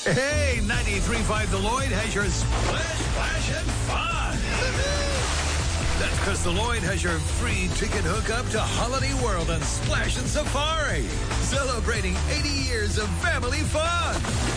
Hey, 93.5 The Lloyd has your splash, splash, and fun. That's because the Lloyd has your free ticket hookup to Holiday World and Splash and Safari. Celebrating 80 years of family fun.